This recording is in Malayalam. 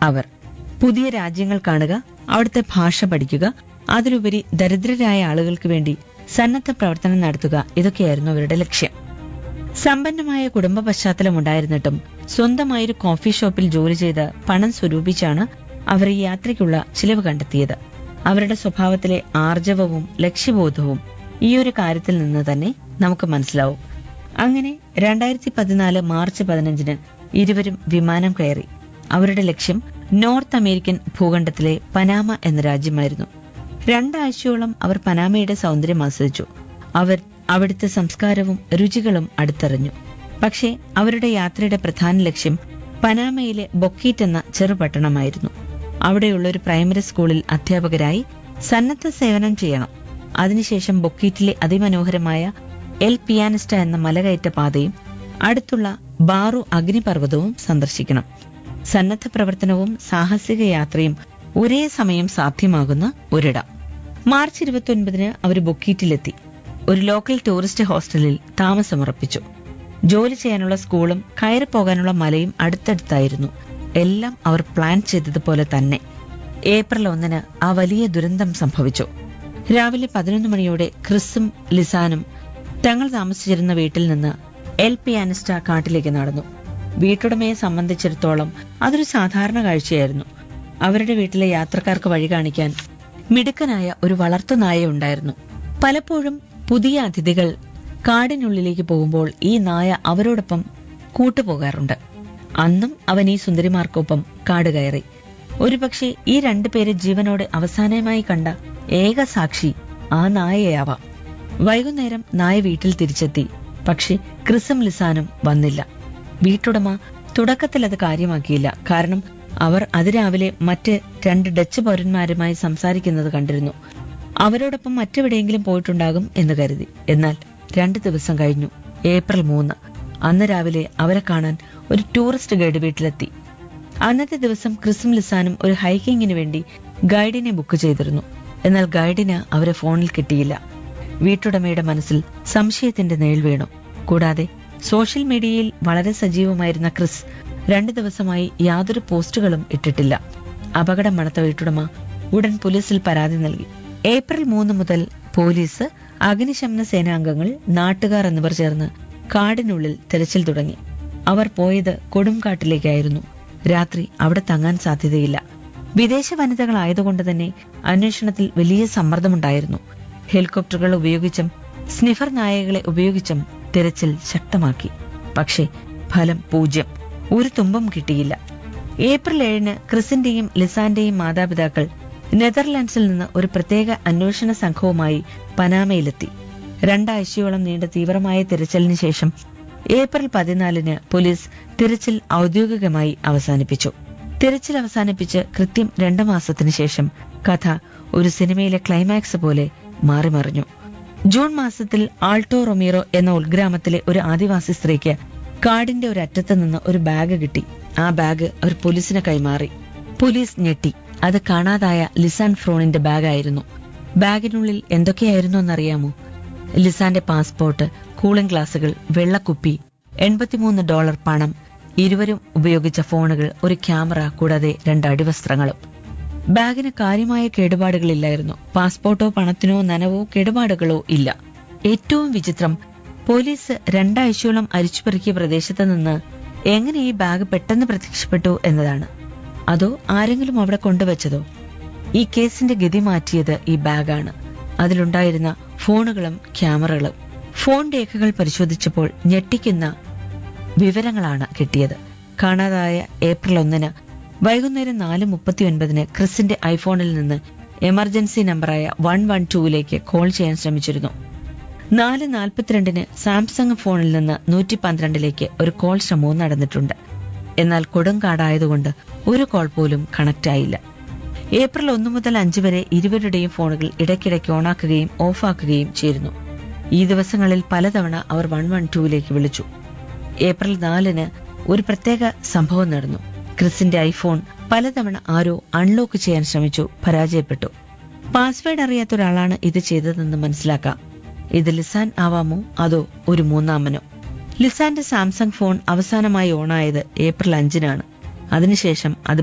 അവർ പുതിയ രാജ്യങ്ങൾ കാണുക, അവിടുത്തെ ഭാഷ പഠിക്കുക, അതിലുപരി ദരിദ്രരായ ആളുകൾക്ക് വേണ്ടി സന്നദ്ധ പ്രവർത്തനം നടത്തുക, ഇതൊക്കെയായിരുന്നു അവരുടെ ലക്ഷ്യം. സമ്പന്നമായ കുടുംബ പശ്ചാത്തലമുണ്ടായിരുന്നിട്ടും സ്വന്തമായൊരു കോഫി ഷോപ്പിൽ ജോലി ചെയ്ത് പണം സ്വരൂപിച്ചാണ് അവർ ഈ യാത്രയ്ക്കുള്ള ചിലവ് കണ്ടെത്തിയത്. അവരുടെ സ്വഭാവത്തിലെ ആർജവവും ലക്ഷ്യബോധവും ഈ ഒരു കാര്യത്തിൽ നിന്ന് തന്നെ നമുക്ക് മനസ്സിലാവും. അങ്ങനെ 2014 മാർച്ച് 15 ഇരുവരും വിമാനം കയറി. അവരുടെ ലക്ഷ്യം നോർത്ത് അമേരിക്കൻ ഭൂഖണ്ഡത്തിലെ പനാമ എന്ന രാജ്യമായിരുന്നു. 2 ആഴ്ചയോളം അവർ പനാമയുടെ സൗന്ദര്യം ആസ്വദിച്ചു. അവർ അവിടുത്തെ സംസ്കാരവും രുചികളും അടുത്തറിഞ്ഞു. പക്ഷേ അവരുടെ യാത്രയുടെ പ്രധാന ലക്ഷ്യം പനാമയിലെ ബൊക്കീറ്റ് എന്ന ചെറുപട്ടണമായിരുന്നു. അവിടെയുള്ള ഒരു പ്രൈമറി സ്കൂളിൽ അധ്യാപകരായി സന്നദ്ധ സേവനം ചെയ്യണം. അതിനുശേഷം ബൊക്കീറ്റിലെ അതിമനോഹരമായ എൽ പിയാനിസ്റ്റ എന്ന മലകയറ്റ പാതയും അടുത്തുള്ള ബാറു അഗ്നിപർവ്വതവും സന്ദർശിക്കണം. സന്നദ്ധ പ്രവർത്തനവും സാഹസിക യാത്രയും ഒരേ സമയം സാധ്യമാകുന്ന ഒരിടം. മാർച്ച് 29 അവർ ബൊക്കീറ്റിലെത്തി. ഒരു ലോക്കൽ ടൂറിസ്റ്റ് ഹോസ്റ്റലിൽ താമസമുറപ്പിച്ചു. ജോലി ചെയ്യാനുള്ള സ്കൂളും കയറി പോകാനുള്ള മലയും അടുത്തടുത്തായിരുന്നു. എല്ലാം അവർ പ്ലാൻ ചെയ്തതുപോലെ തന്നെ. ഏപ്രിൽ 1 ആ വലിയ ദുരന്തം സംഭവിച്ചു. രാവിലെ 11 മണിയോടെ ക്രിസും ലിസാനും തങ്ങൾ താമസിച്ചിരുന്ന വീട്ടിൽ നിന്ന് എൽ പിയാനിസ്റ്റ കാട്ടിലേക്ക് നടന്നു. വീട്ടുടമയെ സംബന്ധിച്ചിടത്തോളം അതൊരു സാധാരണ കാഴ്ചയായിരുന്നു. അവരുടെ വീട്ടിലെ യാത്രക്കാർക്ക് വഴി കാണിക്കാൻ മിടുക്കനായ ഒരു വളർത്തുനായ ഉണ്ടായിരുന്നു. പലപ്പോഴും പുതിയ അതിഥികൾ കാടിനുള്ളിലേക്ക് പോകുമ്പോൾ ഈ നായ അവരോടൊപ്പം കൂട്ടുപോകാറുണ്ട്. അന്നും അവൻ ഈ സുന്ദരിമാർക്കൊപ്പം കാട് കയറി. ഒരുപക്ഷെ ഈ 2 പേരെ ജീവനോടെ അവസാനമായി കണ്ട ഏക സാക്ഷി ആ നായയാവാം. വൈകുന്നേരം നായ വീട്ടിൽ തിരിച്ചെത്തി. പക്ഷെ ക്രിസും ലിസാനും വന്നില്ല. വീട്ടുടമ തുടക്കത്തിൽ അത് കാര്യമാക്കിയില്ല. കാരണം അവർ അതിരാവിലെ മറ്റ് 2 ഡച്ച് പൗരന്മാരുമായി സംസാരിക്കുന്നത് കണ്ടിരുന്നു. അവരോടൊപ്പം മറ്റെവിടെയെങ്കിലും പോയിട്ടുണ്ടാകും എന്ന് കരുതി. എന്നാൽ 2 ദിവസം കഴിഞ്ഞു. ഏപ്രിൽ 3 അന്ന് രാവിലെ അവരെ കാണാൻ ഒരു ടൂറിസ്റ്റ് ഗൈഡ് വീട്ടിലെത്തി. അന്നത്തെ ദിവസം ക്രിസും ലിസാനും ഒരു ഹൈക്കിങ്ങിന് വേണ്ടി ഗൈഡിനെ ബുക്ക് ചെയ്തിരുന്നു. എന്നാൽ ഗൈഡിന് അവരെ ഫോണിൽ കിട്ടിയില്ല. വീട്ടുടമയുടെ മനസ്സിൽ സംശയത്തിന്റെ നേൾ വീണു. കൂടാതെ സോഷ്യൽ മീഡിയയിൽ വളരെ സജീവമായിരുന്ന ക്രിസ് 2 ദിവസമായി യാതൊരു പോസ്റ്റുകളും ഇട്ടിട്ടില്ല. അപകടം മണത്ത വീട്ടുടമ ഉടൻ പോലീസിൽ പരാതി നൽകി. ഏപ്രിൽ 3 മുതൽ പോലീസ്, അഗ്നിശമന സേനാംഗങ്ങൾ, നാട്ടുകാർ എന്നിവർ ചേർന്ന് കാടിനുള്ളിൽ തെരച്ചിൽ തുടങ്ങി. അവർ പോയത് കൊടുംകാട്ടിലേക്കായിരുന്നു. രാത്രി അവിടെ തങ്ങാൻ സാധ്യതയില്ല. വിദേശ വനിതകളായതുകൊണ്ട് തന്നെ അന്വേഷണത്തിൽ വലിയ സമ്മർദ്ദമുണ്ടായിരുന്നു. ഹെലികോപ്റ്ററുകൾ ഉപയോഗിച്ചും സ്നിഫർ നായകളെ ഉപയോഗിച്ചും തിരച്ചിൽ ശക്തമാക്കി. പക്ഷേ ഫലം 0. ഒരു തുമ്പും കിട്ടിയില്ല. ഏപ്രിൽ 7 ക്രിസിന്റെയും ലിസാന്റെയും മാതാപിതാക്കൾ നെതർലാൻഡ്സിൽ നിന്ന് ഒരു പ്രത്യേക അന്വേഷണ സംഘവുമായി പനാമയിലെത്തി. 2 ആഴ്ചയോളം നീണ്ട തീവ്രമായ തിരച്ചിലിന് ശേഷം ഏപ്രിൽ 14 പോലീസ് തിരച്ചിൽ ഔദ്യോഗികമായി അവസാനിപ്പിച്ചു. തിരച്ചിൽ അവസാനിപ്പിച്ച് കൃത്യം 2 മാസത്തിന് ശേഷം കഥ ഒരു സിനിമയിലെ ക്ലൈമാക്സ് പോലെ മാറിമറിഞ്ഞു. ജൂൺ മാസത്തിൽ ആൾട്ടോ റൊമീറോ എന്ന ഉൾഗ്രാമത്തിലെ ഒരു ആദിവാസി സ്ത്രീക്ക് കാടിന്റെ ഒരറ്റത്ത് നിന്ന് ഒരു ബാഗ് കിട്ടി. ആ ബാഗ് അവർ പോലീസിന് കൈമാറി. പോലീസ് ഞെട്ടി. അത് കാണാതായ ലിസാൻ ഫ്രോണിന്റെ ബാഗായിരുന്നു. ബാഗിനുള്ളിൽ എന്തൊക്കെയായിരുന്നു എന്നറിയാമോ? ലിസാന്റെ പാസ്പോർട്ട്, കൂളിംഗ് ഗ്ലാസുകൾ, വെള്ളക്കുപ്പി, $83 പണം, ഇരുവരും ഉപയോഗിച്ച ഫോണുകൾ, ഒരു ക്യാമറ, കൂടാതെ 2 അടിവസ്ത്രങ്ങളും. ബാഗിന് കാര്യമായ കേടുപാടുകളില്ലായിരുന്നു. പാസ്പോർട്ടോ പണത്തിനോ നനവോ കേടുപാടുകളോ ഇല്ല. ഏറ്റവും വിചിത്രം, പോലീസ് 2 ആഴ്ചയോളം അരിച്ചുപെറുക്കിയ പ്രദേശത്ത് നിന്ന് എങ്ങനെ ഈ ബാഗ് പെട്ടെന്ന് പ്രത്യക്ഷപ്പെട്ടു എന്നതാണ്. അതോ ആരെങ്കിലും അവിടെ കൊണ്ടുവച്ചതോ? ഈ കേസിന്റെ ഗതി മാറ്റിയത് ഈ ബാഗാണ്. അതിലുണ്ടായിരുന്ന ഫോണുകളും ക്യാമറകളും. ഫോൺ രേഖകൾ പരിശോധിച്ചപ്പോൾ ഞെട്ടിക്കുന്ന വിവരങ്ങളാണ് കിട്ടിയത്. കാണാതായ ഏപ്രിൽ 1 വൈകുന്നേരം 4:39 ക്രിസിന്റെ ഐഫോണിൽ നിന്ന് എമർജൻസി നമ്പറായ 112ലേക്ക് കോൾ ചെയ്യാൻ ശ്രമിച്ചിരുന്നു. 4:42 സാംസങ് ഫോണിൽ നിന്ന് 112ലേക്ക് ഒരു കോൾ ശ്രമവും നടന്നിട്ടുണ്ട്. എന്നാൽ കൊടുങ്കാടായതുകൊണ്ട് ഒരു കോൾ പോലും കണക്ട് ആയില്ല. ഏപ്രിൽ 1 മുതൽ 5 വരെ ഇരുവരുടെയും ഫോണുകൾ ഇടയ്ക്കിടയ്ക്ക് ഓണാക്കുകയും ഓഫാക്കുകയും ചെയ്തിരുന്നു. ഈ ദിവസങ്ങളിൽ പലതവണ അവർ 112ലേക്ക് വിളിച്ചു. ഏപ്രിൽ 4 ഒരു പ്രത്യേക സംഭവം നടന്നു. ക്രിസിന്റെ ഐഫോൺ പലതവണ ആരോ അൺലോക്ക് ചെയ്യാൻ ശ്രമിച്ചു, പരാജയപ്പെട്ടു. പാസ്വേഡ് അറിയാത്ത ഒരാളാണ് ഇത് ചെയ്തതെന്ന് മനസ്സിലാക്കാം. ഇത് ലിസാൻ ആവാമോ അതോ ഒരു മൂന്നാമനോ? ലിസാന്റെ സാംസങ് ഫോൺ അവസാനമായി ഓണായത് ഏപ്രിൽ 5 അതിനുശേഷം അത്